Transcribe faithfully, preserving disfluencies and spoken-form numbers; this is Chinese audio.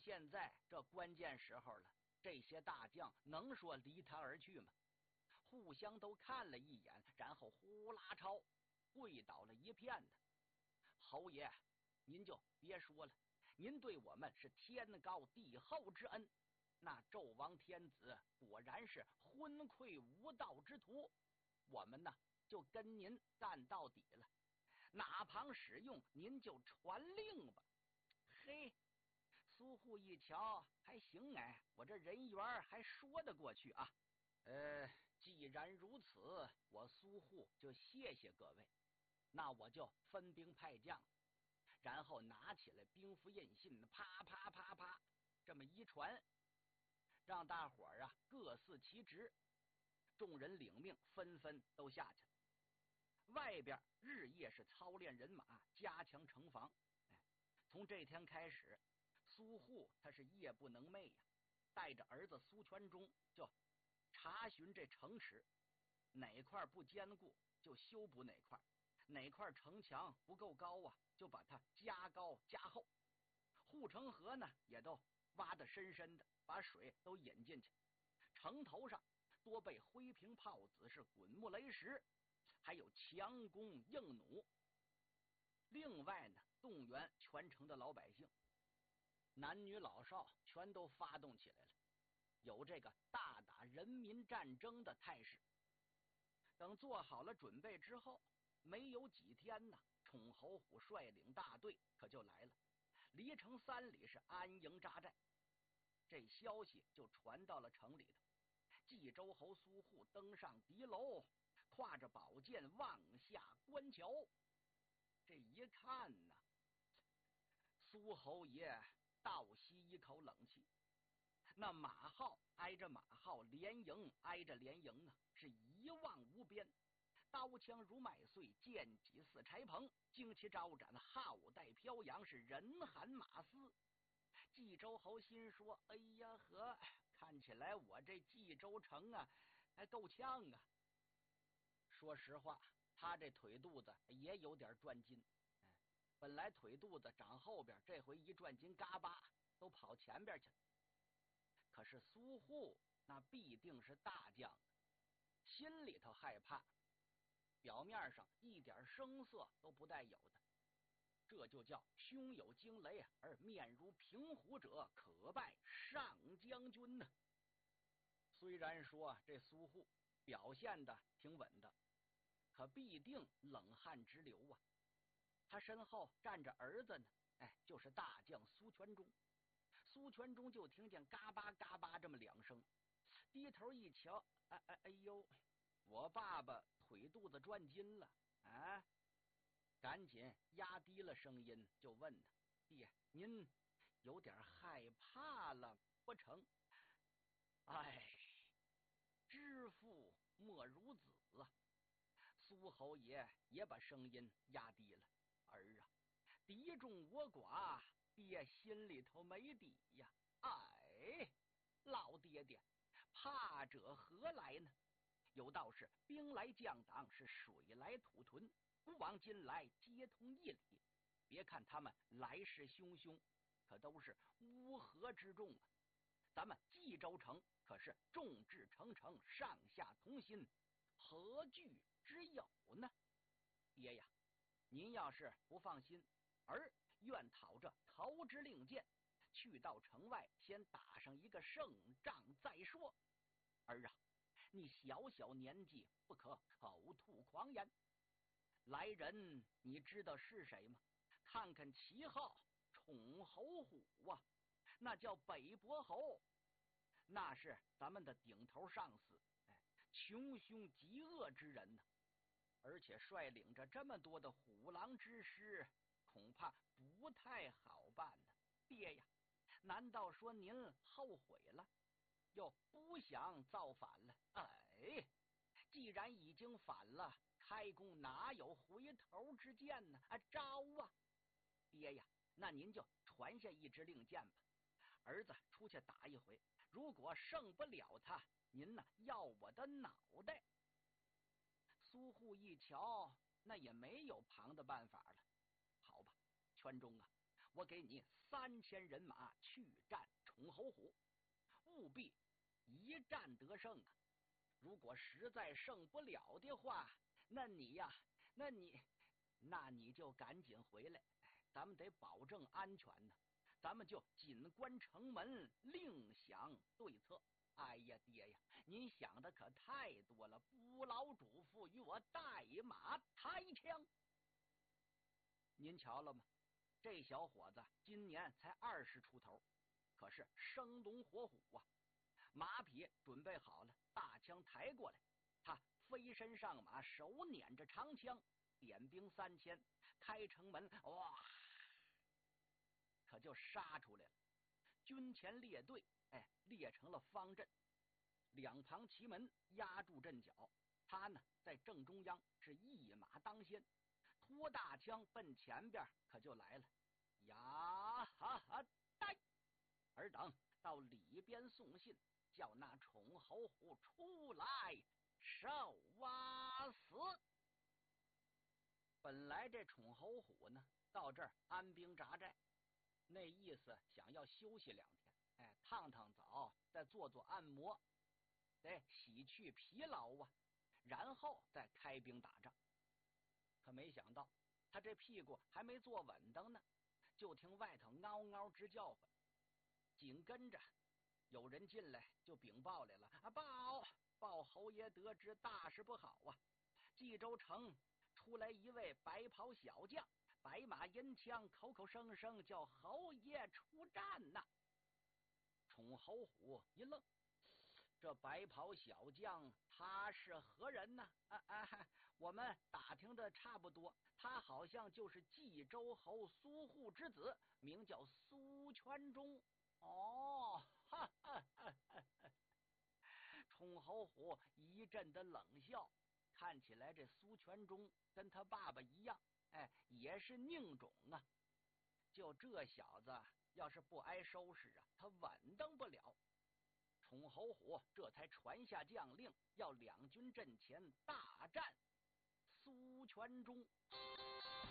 现在这关键时候了，这些大将能说离他而去吗？互相都看了一眼，然后呼啦超跪倒了一片的。侯爷，您就别说了，您对我们是天高地厚之恩，那纣王天子果然是昏聩无道之徒，我们呢就跟您干到底了，哪旁使用您就传令吧。嘿，苏护一瞧，还行哎，我这人缘还说得过去啊。呃，既然如此，我苏护就谢谢各位，那我就分兵派将，然后拿起来兵符印信，啪啪啪啪这么一传，让大伙儿啊各司其职。众人领命，纷纷都下去了。外边日夜是操练人马，加强城防。哎，从这天开始，苏护他是夜不能寐呀、啊，带着儿子苏全忠就查询这城池，哪块不坚固就修补哪块，哪块城墙不够高啊，就把它加高加厚。护城河呢也都挖得深深的，把水都引进去。城头上多备灰瓶炮子，是滚木雷石，还有强弓硬弩。另外呢，动员全城的老百姓，男女老少全都发动起来了，有这个大打人民战争的态势。等做好了准备之后，没有几天呢，宠侯虎率领大队可就来了，离城三里是安营扎寨。这消息就传到了城里头，冀州侯苏护登上敌楼，挎着宝剑望下观瞧。这一看呢，苏侯爷倒吸一口冷气，那马号挨着马号，连营挨着连营啊，是一望无边，刀枪如麦穗，剑戟似柴棚，旌旗招展，号带飘扬，是人喊马嘶。冀州侯心说：哎呀呵，看起来我这冀州城啊还够呛啊。说实话，他这腿肚子也有点转筋，本来腿肚子长后边，这回一转筋，嘎巴都跑前边去了。可是苏护那必定是大将，心里头害怕，表面上一点声色都不带有的，这就叫胸有惊雷而面如平虎者，可拜上将军呢。虽然说这苏护表现的挺稳的，可必定冷汗直流啊。他身后站着儿子呢，哎，就是大将苏全忠。苏全忠就听见嘎巴嘎巴这么两声，低头一瞧，哎哎哎呦，我爸爸腿肚子转筋了啊！赶紧压低了声音就问他：爹，您有点害怕了不成？哎，知父莫如子啊！苏侯爷也把声音压低了：儿啊，敌众我寡，爹心里头没底呀！哎，老爹爹，怕者何来呢？有道是兵来将挡，是水来土屯，古往今来皆通一理。别看他们来势汹汹，可都是乌合之众啊！咱们冀州城可是众志成城，上下同心，何惧之有呢？爹呀，您要是不放心，儿愿讨这投之令箭，去到城外先打上一个胜仗再说。儿啊，你小小年纪不可口吐狂言。来人你知道是谁吗？看看旗号，宠侯虎啊，那叫北伯侯，那是咱们的顶头上司，哎，穷凶极恶之人呢、啊。而且率领着这么多的虎狼之师，恐怕不太好办呢。爹呀，难道说您后悔了，又不想造反了？哎，既然已经反了，开弓哪有回头之箭呢？啊，招啊！爹呀，那您就传下一支令箭吧，儿子出去打一回，如果胜不了他，您呢要我的脑袋。苏护一瞧，那也没有旁的办法了。好吧，全忠啊， 我给你三千人马去战崇侯虎，务必一战得胜啊！如果实在胜不了的话，那你呀，那你，那你就赶紧回来，咱们得保证安全呢。咱们就紧关城门，另想对策。哎呀，爹呀，您想的可太多了，不劳嘱咐与我带马抬枪。您瞧了吗？这小伙子今年才二十出头，可是生龙活虎啊！马匹准备好了，大枪抬过来，他飞身上马，手捻着长枪，点兵三千，开城门，哇，可就杀出来了。军前列队，哎，列成了方阵，两旁旗门压住阵脚，他呢在正中央，是一马当先，拖大枪奔前边，可就来了。呀哈哈呆！尔等到里边送信，叫那宠侯虎出来受啊死！本来这宠侯虎呢，到这儿安兵扎寨，那意思想要休息两天，哎，烫烫澡，再做做按摩，得洗去疲劳啊，然后再开兵打仗。可没想到，他这屁股还没坐稳当呢，就听外头嗷嗷直叫唤，紧跟着有人进来就禀报来了啊！报报侯爷得知大事不好啊！冀州城出来一位白袍小将，白马银枪，口口声声叫侯爷出战呐、啊！宠侯虎一愣，这白袍小将他是何人呢？啊啊！我们打听的差不多，他好像就是冀州侯苏护之子，名叫苏全忠。哦，哈哈哈哈！宠侯虎一阵的冷笑，看起来这苏全忠跟他爸爸一样，哎，也是佞种啊。就这小子，要是不挨收拾啊，他稳当不了。宠侯虎这才传下将令，要两军阵前大战苏全忠。